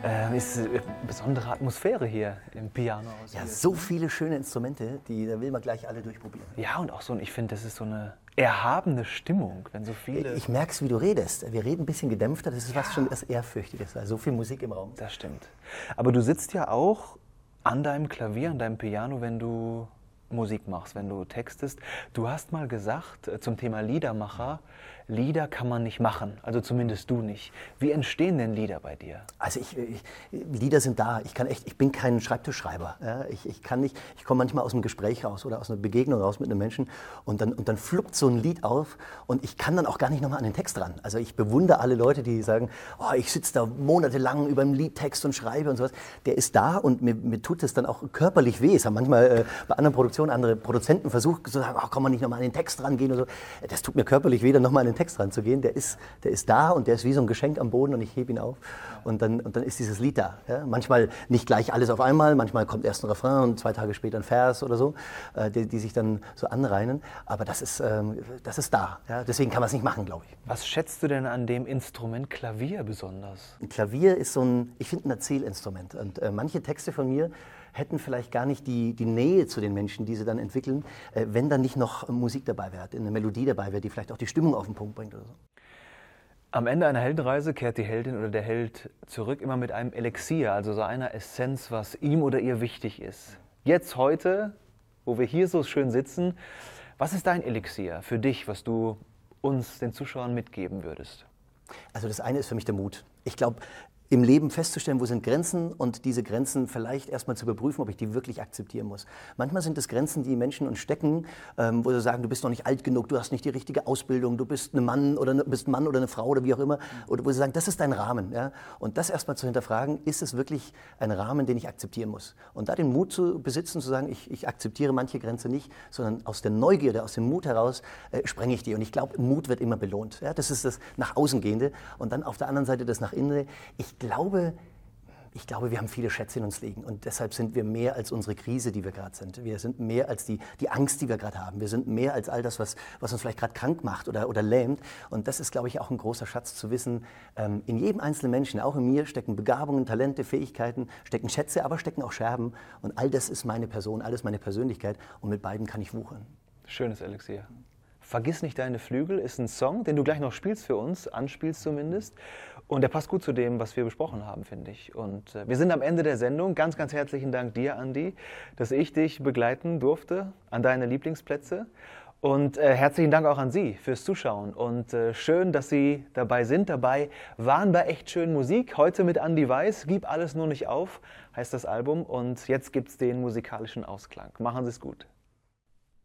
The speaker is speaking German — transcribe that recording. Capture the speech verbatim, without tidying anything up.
Äh, ist eine besondere Atmosphäre hier im Pianohaus. Ja, so viele schöne Instrumente, die da will man gleich alle durchprobieren. Ja, und auch so, ich finde, das ist so eine erhabene Stimmung, wenn so viele... Ich merke es, wie du redest. Wir reden ein bisschen gedämpfter, das ist was schon das Ehrfürchtiges, also so viel Musik im Raum. Das stimmt. Aber du sitzt ja auch an deinem Klavier, an deinem Piano, wenn du Musik machst, wenn du textest. Du hast mal gesagt äh, zum Thema Liedermacher, Lieder kann man nicht machen, also zumindest du nicht. Wie entstehen denn Lieder bei dir? Also ich, ich, Lieder sind da. Ich kann echt, ich bin kein Schreibtischschreiber. Ja, ich, ich kann nicht, ich komme manchmal aus einem Gespräch raus oder aus einer Begegnung raus mit einem Menschen und dann, und dann fluppt so ein Lied auf und ich kann dann auch gar nicht nochmal an den Text ran. Also ich bewundere alle Leute, die sagen, oh, ich sitze da monatelang über einem Liedtext und schreibe und sowas. Der ist da und mir, mir tut es dann auch körperlich weh. Es haben manchmal äh, bei anderen Produktionen andere Produzenten versucht zu sagen, oh, kann man nicht nochmal an den Text rangehen oder so. Das tut mir körperlich weh, dann nochmal an den Text ranzugehen. Der ist, der ist da und der ist wie so ein Geschenk am Boden und ich hebe ihn auf und dann, und dann ist dieses Lied da. Ja? Manchmal nicht gleich alles auf einmal, manchmal kommt erst ein Refrain und zwei Tage später ein Vers oder so, äh, die, die sich dann so anreihen, aber das ist, ähm, das ist da. Ja? Deswegen kann man es nicht machen, glaube ich. Was schätzt du denn an dem Instrument Klavier besonders? Ein Klavier ist so ein, ich finde, ein Erzählinstrument und äh, manche Texte von mir hätten vielleicht gar nicht die, die Nähe zu den Menschen, die sie dann entwickeln, äh, wenn dann nicht noch Musik dabei wäre, eine Melodie dabei wäre, die vielleicht auch die Stimmung auf den Punkt bringt oder so. Am Ende einer Heldenreise kehrt die Heldin oder der Held zurück, immer mit einem Elixier, also so einer Essenz, was ihm oder ihr wichtig ist. Jetzt heute, wo wir hier so schön sitzen, was ist dein Elixier für dich, was du uns, den Zuschauern, mitgeben würdest? Also das eine ist für mich der Mut. Ich glaube, im Leben festzustellen, wo sind Grenzen und diese Grenzen vielleicht erstmal zu überprüfen, ob ich die wirklich akzeptieren muss. Manchmal sind es Grenzen, die Menschen uns stecken, ähm, wo sie sagen, du bist noch nicht alt genug, du hast nicht die richtige Ausbildung, du bist ein Mann oder, ne, bist ein Mann oder eine Frau oder wie auch immer. Oder wo sie sagen, das ist dein Rahmen. Ja? Und das erstmal zu hinterfragen, ist es wirklich ein Rahmen, den ich akzeptieren muss? Und da den Mut zu besitzen, zu sagen, ich, ich akzeptiere manche Grenze nicht, sondern aus der Neugierde, aus dem Mut heraus äh, sprenge ich die. Und ich glaube, Mut wird immer belohnt. Ja? Das ist das nach außen gehende und dann auf der anderen Seite das nach innen. Ich Ich glaube, ich glaube, wir haben viele Schätze in uns liegen und deshalb sind wir mehr als unsere Krise, die wir gerade sind. Wir sind mehr als die, die Angst, die wir gerade haben. Wir sind mehr als all das, was, was uns vielleicht gerade krank macht oder, oder lähmt. Und das ist, glaube ich, auch ein großer Schatz zu wissen. Ähm, in jedem einzelnen Menschen, auch in mir, stecken Begabungen, Talente, Fähigkeiten, stecken Schätze, aber stecken auch Scherben. Und all das ist meine Person, alles meine Persönlichkeit und mit beiden kann ich wuchern. Schönes Elixier. Vergiss nicht deine Flügel ist ein Song, den du gleich noch spielst für uns, anspielst zumindest. Und der passt gut zu dem, was wir besprochen haben, finde ich. Und äh, wir sind am Ende der Sendung. Ganz, ganz herzlichen Dank dir, Andi, dass ich dich begleiten durfte an deine Lieblingsplätze. Und äh, herzlichen Dank auch an Sie fürs Zuschauen. Und äh, schön, dass Sie dabei sind, dabei waren bei echt schön Musik. Heute mit Andi Weiß, Gib alles nur nicht auf, heißt das Album. Und jetzt gibt es den musikalischen Ausklang. Machen Sie es gut.